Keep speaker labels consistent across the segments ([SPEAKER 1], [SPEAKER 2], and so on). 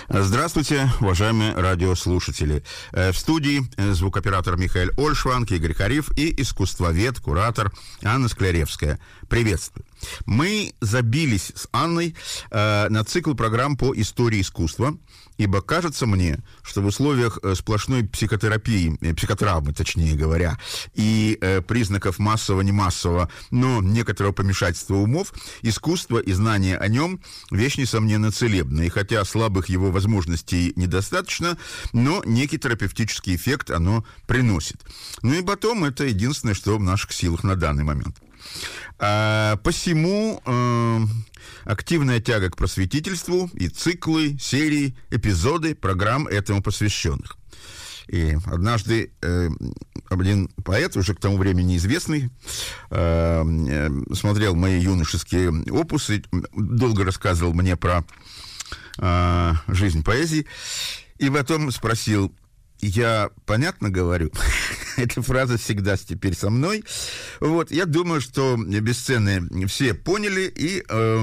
[SPEAKER 1] Здравствуйте, уважаемые радиослушатели. В студии звукооператор Михаил Ольшванг, Игорь Хариф и искусствовед, куратор Анна Скляревская. Приветствую. Мы забились с Анной на цикл программ по истории искусства, ибо кажется мне, что в условиях сплошной психотерапии, психотравмы, точнее говоря, и признаков массового-немассового, но некоторого помешательства умов, искусство и знание о нем – вещь, несомненно, целебная. И хотя слабых его возможностей недостаточно, но некий терапевтический эффект оно приносит. Ну и потом это единственное, что в наших силах на данный момент. Посему активная тяга к просветительству и циклы, серии, эпизоды программ этому посвященных. И однажды один поэт, уже к тому времени известный, смотрел мои юношеские опусы, долго рассказывал мне про жизнь поэзии, и потом спросил: я понятно говорю? Эта фраза всегда теперь со мной. Вот, я думаю, что бесценные все поняли, и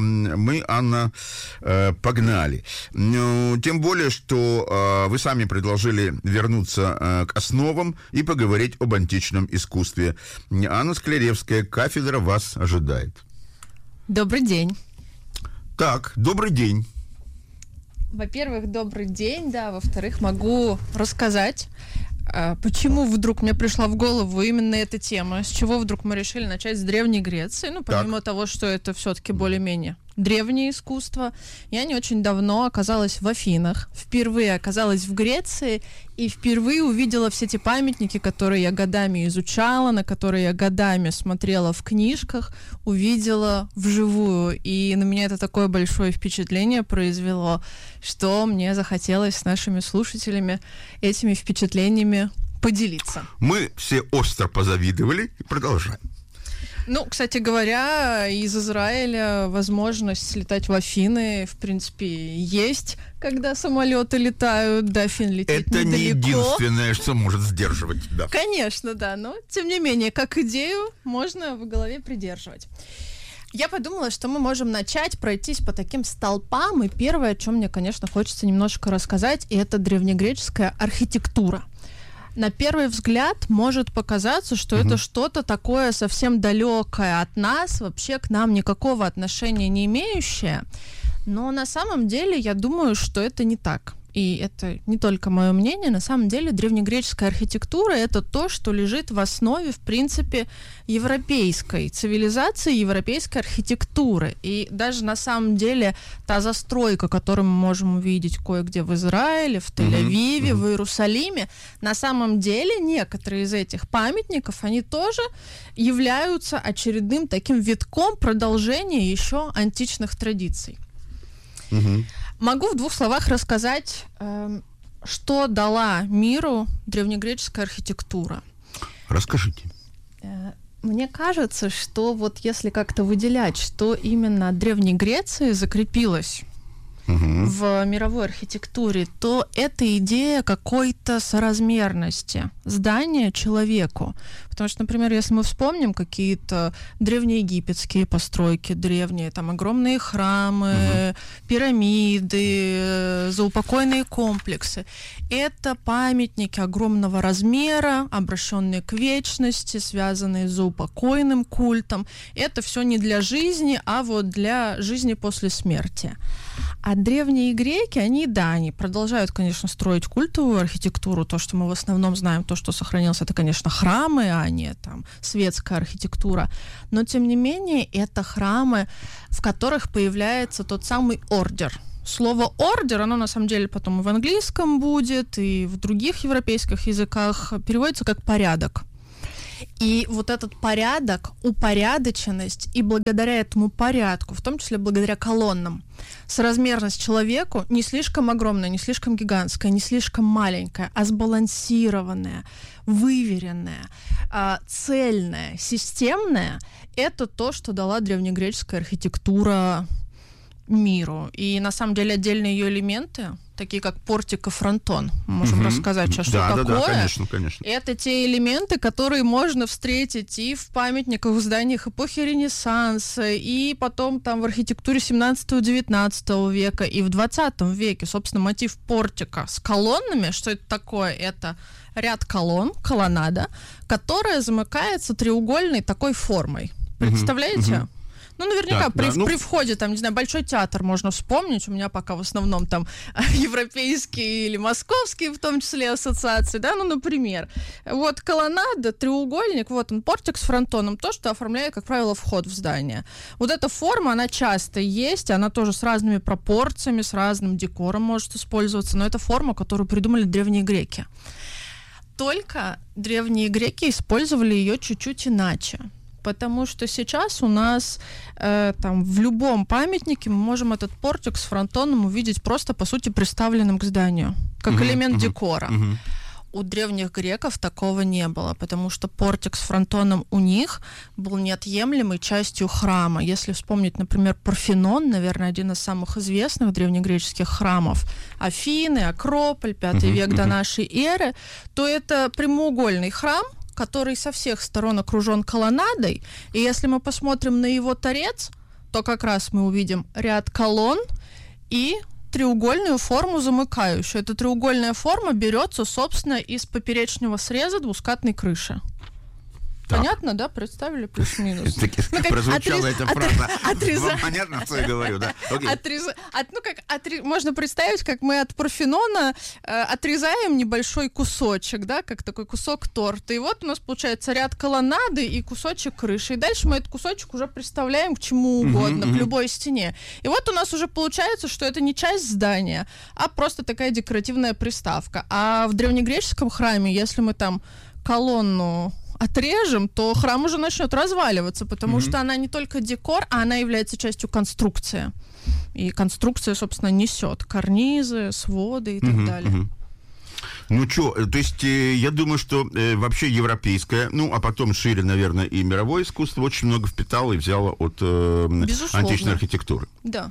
[SPEAKER 1] мы, Анна, погнали. Ну, тем более, что вы сами предложили вернуться к основам и поговорить об античном искусстве. Анна Скляревская, кафедра вас ожидает.
[SPEAKER 2] Добрый день.
[SPEAKER 1] Так, добрый день.
[SPEAKER 2] Во-первых, добрый день, да. Во-вторых, могу рассказать, почему вдруг мне пришла в голову именно эта тема, с чего вдруг мы решили начать с Древней Греции, ну, помимо того, что это все-таки более-менее древнее искусство. Я не очень давно оказалась в Афинах, впервые оказалась в Греции и впервые увидела все эти памятники, которые я годами изучала, на которые я годами смотрела в книжках, увидела вживую. И на меня это такое большое впечатление произвело, что мне захотелось с нашими слушателями этими впечатлениями поделиться.
[SPEAKER 1] Мы все остро позавидовали и продолжаем.
[SPEAKER 2] Ну, кстати говоря, из Израиля возможность слетать в Афины, в принципе, есть, когда самолеты летают, до Афин лететь
[SPEAKER 1] это
[SPEAKER 2] недалеко.
[SPEAKER 1] Не единственное, что может сдерживать тебя.
[SPEAKER 2] Конечно, да, но, тем не менее, как идею можно в голове придерживать. Я подумала, что мы можем начать пройтись по таким столпам, и первое, о чем мне, конечно, хочется немножко рассказать, и это древнегреческая архитектура. На первый взгляд может показаться, что это что-то такое совсем далекое от нас, вообще к нам никакого отношения не имеющее. Но на самом деле я думаю, что это не так. И это не только мое мнение, на самом деле древнегреческая архитектура — это то, что лежит в основе, в принципе, европейской цивилизации, европейской архитектуры. И даже на самом деле та застройка, которую мы можем увидеть кое-где в Израиле, в Тель-Авиве, в Иерусалиме, на самом деле некоторые из этих памятников, они тоже являются очередным таким витком продолжения еще античных традиций. Могу в двух словах рассказать, что дала миру древнегреческая архитектура.
[SPEAKER 1] Расскажите.
[SPEAKER 2] Мне кажется, что вот если как-то выделять, что именно от Древней Греции закрепилось в мировой архитектуре, то это идея какой-то соразмерности здания человеку. Потому что, например, если мы вспомним какие-то древнеегипетские постройки, древние, там огромные храмы, пирамиды, заупокойные комплексы, это памятники огромного размера, обращенные к вечности, связанные с заупокойным культом. Это все не для жизни, а вот для жизни после смерти. А древние греки, они продолжают, конечно, строить культовую архитектуру. То, что мы в основном знаем, то, что сохранилось, это, конечно, храмы, а не там светская архитектура. Но, тем не менее, это храмы, в которых появляется тот самый ордер. Слово «ордер», оно на самом деле потом и в английском будет, и в других европейских языках переводится как «порядок». И вот этот порядок, упорядоченность, и благодаря этому порядку, в том числе благодаря колоннам, соразмерность человеку не слишком огромная, не слишком гигантская, не слишком маленькая, а сбалансированная, выверенная, цельная, системная — это то, что дала древнегреческая архитектура миру. И на самом деле отдельные ее элементы, такие как портик и фронтон, мы можем рассказать сейчас, что такое.
[SPEAKER 1] Да, конечно, конечно.
[SPEAKER 2] Это те элементы, которые можно встретить и в памятниках, в зданиях эпохи Ренессанса, и потом там в архитектуре 17-19 века, и в 20 веке. Собственно, мотив портика с колоннами, что это такое? Это ряд колонн, колоннада, которая замыкается треугольной такой формой. Представляете? Ну, наверняка при входе, там, не знаю, Большой театр можно вспомнить. У меня пока в основном там европейские или московские, в том числе, ассоциации, да, ну, например. Вот колоннада, треугольник, вот он, портик с фронтоном, то, что оформляет, как правило, вход в здание. Вот эта форма, она часто есть, она тоже с разными пропорциями, с разным декором может использоваться, но это форма, которую придумали древние греки. Только древние греки использовали ее чуть-чуть иначе. Потому что сейчас у нас там в любом памятнике мы можем этот портик с фронтоном увидеть просто, по сути, приставленным к зданию, как элемент декора. У древних греков такого не было, потому что портик с фронтоном у них был неотъемлемой частью храма. Если вспомнить, например, Парфенон, наверное, один из самых известных древнегреческих храмов, Афины, Акрополь, 5 век до нашей эры, то это прямоугольный храм, который со всех сторон окружен колоннадой, и если мы посмотрим на его торец, то как раз мы увидим ряд колонн и треугольную форму замыкающую. Эта треугольная форма берется, собственно, из поперечного среза двускатной крыши. Так. Понятно, да? Представили плюс-минус?
[SPEAKER 1] Прозвучала эта фраза. Вам понятно, что я говорю, да?
[SPEAKER 2] Можно представить, как мы от Парфенона отрезаем небольшой кусочек, да, как такой кусок торта. И вот у нас получается ряд колоннады и кусочек крыши. И дальше мы этот кусочек уже представляем к чему угодно, к любой стене. И вот у нас уже получается, что это не часть здания, а просто такая декоративная приставка. А в древнегреческом храме, если мы там колонну отрежем, то храм уже начнет разваливаться, потому что она не только декор, а она является частью конструкции. И конструкция, собственно, несет карнизы, своды и так далее.
[SPEAKER 1] Ну что, то есть я думаю, что вообще европейское, ну, а потом шире, наверное, и мировое искусство очень много впитало и взяло от античной архитектуры.
[SPEAKER 2] Да.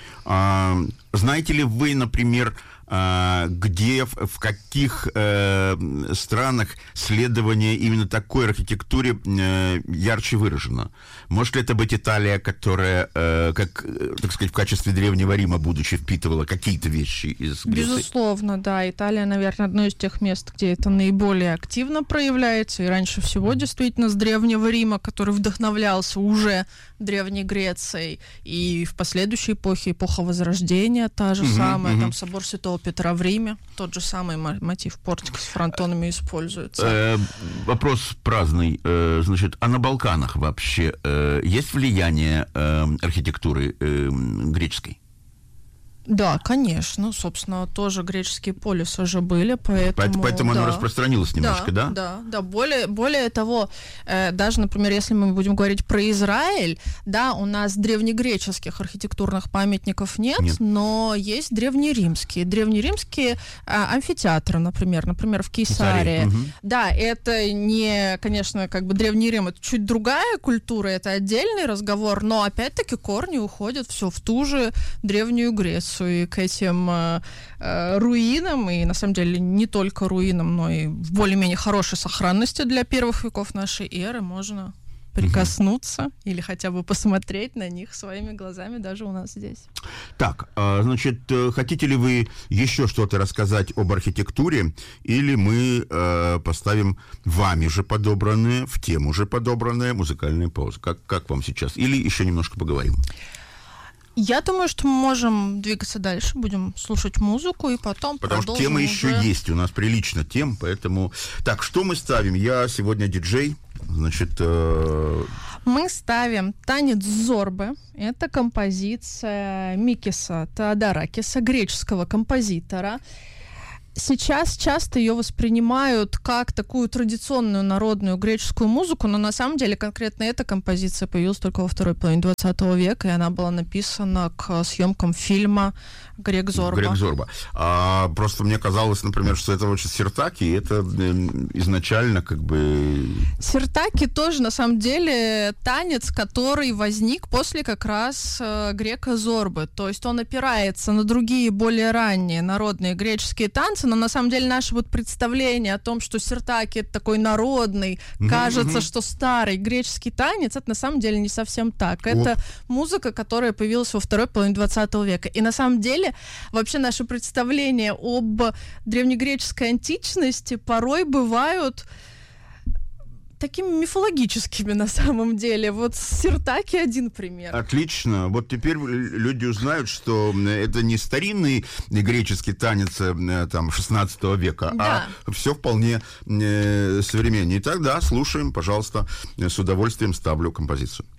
[SPEAKER 1] Знаете ли вы, например, где, в каких странах следование именно такой архитектуре ярче выражено? Может ли это быть Италия, которая, как, так сказать, в качестве Древнего Рима, будучи, впитывала какие-то вещи из Греции?
[SPEAKER 2] Безусловно, да. Италия, наверное, одно из тех мест, где это наиболее активно проявляется. И раньше всего, действительно, с Древнего Рима, который вдохновлялся уже Древней Грецией. И в последующей эпохе, эпоха Возрождения, та же самая, там собор Святого Петра в Риме, тот же самый мотив портика с фронтонами используется.
[SPEAKER 1] Вопрос праздный. Значит, а на Балканах вообще есть влияние архитектуры греческой?
[SPEAKER 2] Да, конечно. Собственно, тоже греческие полисы же были,
[SPEAKER 1] поэтому оно распространилось немножко, да?
[SPEAKER 2] Да. Более того, даже, например, если мы будем говорить про Израиль, да, у нас древнегреческих архитектурных памятников нет, но есть древнеримские. Древнеримские амфитеатры, например, в Кейсарии. Да, это не, конечно, как бы Древний Рим, это чуть другая культура, это отдельный разговор, но опять-таки корни уходят все в ту же Древнюю Грецию. И к этим руинам, и на самом деле не только руинам, но и в более-менее хорошей сохранности для первых веков нашей эры можно прикоснуться или хотя бы посмотреть на них своими глазами даже у нас здесь.
[SPEAKER 1] Так, значит, хотите ли вы еще что-то рассказать об архитектуре, или мы поставим вами же подобранные, в тему же подобранные музыкальные паузы? Как вам сейчас? Или еще немножко поговорим?
[SPEAKER 2] Я думаю, что мы можем двигаться дальше, будем слушать музыку и потом
[SPEAKER 1] потому
[SPEAKER 2] продолжим.
[SPEAKER 1] Потому что темы еще есть, у нас прилично тем, поэтому... Так, что мы ставим? Я сегодня диджей, значит...
[SPEAKER 2] Мы ставим танец Зорбы. Это композиция Микиса Теодоракиса, греческого композитора. сейчас часто ее воспринимают как такую традиционную народную греческую музыку, но на самом деле конкретно эта композиция появилась только во второй половине 20 века, и она была написана к съемкам фильма «Грек Зорба».
[SPEAKER 1] «Грек Зорба». Просто мне казалось, например, что это очень сиртаки, и это изначально как бы...
[SPEAKER 2] Сиртаки тоже, на самом деле, танец, который возник после как раз грека Зорбы. То есть он опирается на другие, более ранние народные греческие танцы, но на самом деле наше вот представление о том, что сиртаки — это такой народный, кажется, что старый греческий танец, это на самом деле не совсем так. Это музыка, которая появилась во второй половине 20 века. И на самом деле вообще наши представления об древнегреческой античности порой бывают такими мифологическими на самом деле. Вот Сиртаки один пример.
[SPEAKER 1] Отлично. Вот теперь люди узнают, что это не старинный греческий танец там 16 века,
[SPEAKER 2] да,
[SPEAKER 1] а все вполне современнее. Итак, да, слушаем, пожалуйста, с удовольствием ставлю композицию.